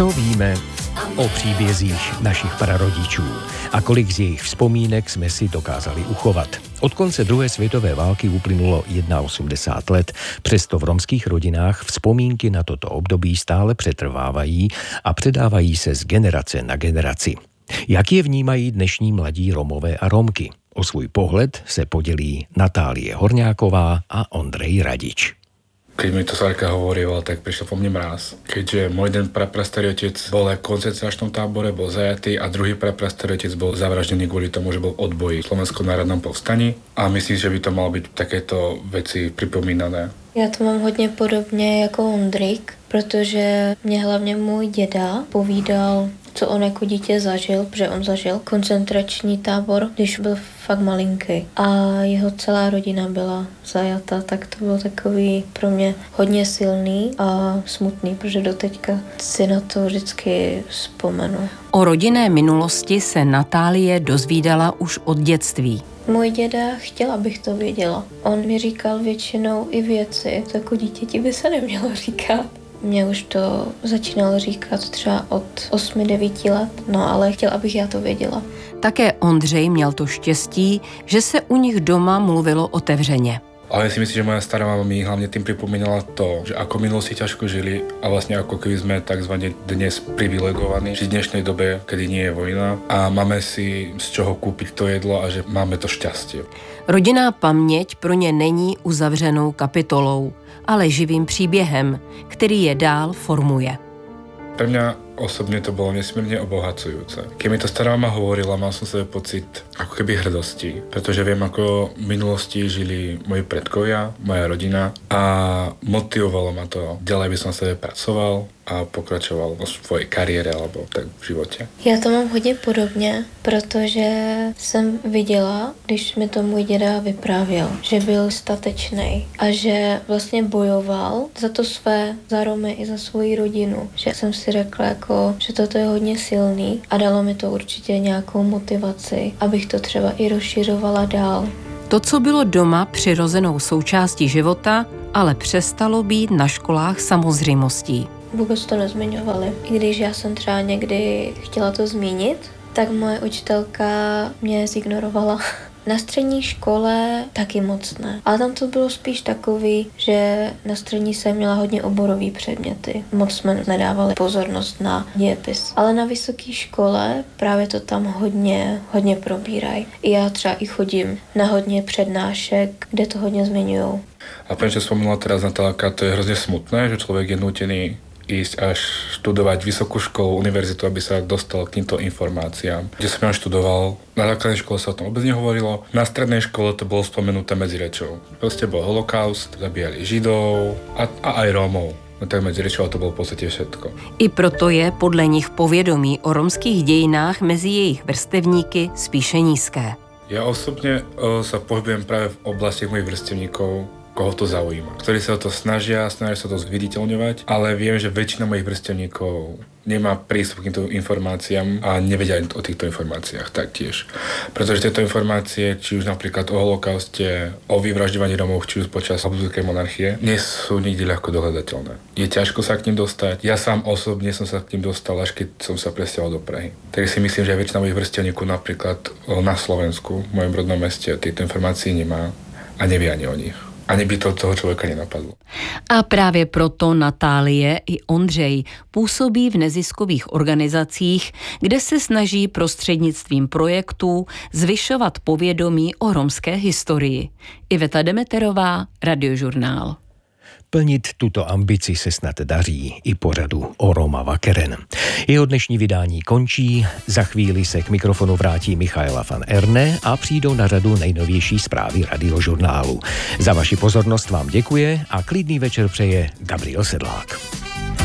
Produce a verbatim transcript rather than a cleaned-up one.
Co víme o příbězích našich prarodičů a kolik z jejich vzpomínek jsme si dokázali uchovat. Od konce druhé světové války uplynulo osmdesát jedna let, přesto v romských rodinách vzpomínky na toto období stále přetrvávají a předávají se z generace na generaci. Jak je vnímají dnešní mladí Romové a Romky? O svůj pohled se podělí Natálie Horňáková a Ondrej Radič. Keď mi to Sarka hovorila, tak prišiel po mne mráz. Keďže môj jeden praprastarý otec bol aj v koncentračnom tábore, bol zajatý a druhý praprastarý otec bol zavraždený kvôli tomu, že bol v odboji v Slovenskom národnom povstaní a myslím, že by to malo byť takéto veci pripomínané. Já to mám hodně podobně jako Ondrik, protože mě hlavně můj děda povídal, co on jako dítě zažil, protože on zažil koncentrační tábor, když byl fakt malinký. A jeho celá rodina byla zajata, tak to bylo takový pro mě hodně silný a smutný, protože doteďka si na to vždycky vzpomenu. O rodinné minulosti se Natálie dozvídala už od dětství. Můj děda chtěl, abych to věděla. On mi říkal většinou i věci, to jako dítěti by se nemělo říkat. Mě už to začínalo říkat třeba od osmi devíti let, no ale chtěl, abych já to věděla. Také Ondřej měl to štěstí, že se u nich doma mluvilo otevřeně. Ale si myslím, že moja stará mama mi hlavne tým pripomínala to, že ako minulosti ťažko žili a vlastne ako keby sme takzvané dnes privilegovaní v dnešnej dobe, kedy nie je vojna a máme si z čoho kúpiť to jedlo a že máme to šťastie. Rodinná paměť pro ně není uzavřenou kapitolou, ale živým příběhem, který je dál formuje. Pre mňa osobne to bolo nesmierne obohacujúce. Keď mi to stará mama hovorila, mal som sebe pocit ako keby hrdosti, pretože viem, ako v minulosti žili moji predkovia, moja rodina a motivovalo ma to. Ďalej by som sebe pracoval a pokračoval vo svojej kariére alebo tak v životě. Já to mám hodně podobně, protože jsem viděla, když mi to můj děda vyprávěl, že byl statečný a že vlastně bojoval za to své, za Romy i za svoji rodinu. Že jsem si řekla, jako, že toto je hodně silný a dalo mi to určitě nějakou motivaci, abych to třeba i rozšiřovala dál. To, co bylo doma přirozenou součástí života, ale přestalo být na školách samozřejmostí. Vůbec to nezmiňovali. I když já jsem třeba někdy chtěla to zmínit, tak moje učitelka mě zignorovala. Na střední škole taky moc ne. Ale tam to bylo spíš takový, že na střední jsem měla hodně oborový předměty. Moc jsme nedávali pozornost na dějepis. Ale na vysoké škole právě to tam hodně, hodně probírají. I já třeba i chodím na hodně přednášek, kde to hodně zmiňujou. A prečo spomínala teraz Natálka, to je hrozne smutné, že človek je nútený ísť až študovať vysokú školu, univerzitu, aby sa dostal k týmto informáciám. Kde som ja študoval, na základnej škole sa o tom vôbec nehovorilo, na strednej škole to bolo spomenuté medzi rečou. Proste bol holokaust, zabíjali Židov a, a aj Rómov. No tak medzi rečou to bolo v podstate všetko. I proto je podle nich povědomí o romských dějinách mezi jejich vrstevníky spíše nízké. Ja osobne o, sa pohybujem práve v oblasti mojich vrstevníkov, koho to zaujíma, ktorí sa o to snažia, snažia sa to zviditeľňovať, ale viem, že väčšina mojich vrstevníkov nemá prístup k týmto informáciám a nevedia o týchto informáciách taktiež. Pretože tieto informácie, či už napríklad o holokauste, o vyvražďovaní Romov, či už počas Habsburskej monarchie, nie sú nikdy ľahko dohľadateľné. Je ťažko sa k ním dostať. Ja sám osobne som sa k ním dostal, až keď som sa presťahoval do Prahy. Takže si myslím, že väčšina mojich vrstevníkov napríklad na Slovensku, v mojom rodnom meste, tieto informácie nemá a nevie ani o nich. Ani by to toho člověka nenapadlo. A právě proto Natálie i Ondřej působí v neziskových organizacích, kde se snaží prostřednictvím projektů zvyšovat povědomí o romské historii. Iveta Demeterová, Radiožurnál. Plnit tuto ambici se snad daří i pořadu o Roma Vakeren. Jeho dnešní vydání končí, za chvíli se k mikrofonu vrátí Michaela van Erne a přijdou na řadu nejnovější zprávy Radiožurnálu. Za vaši pozornost vám děkuje a klidný večer přeje Gabriel Sedlák.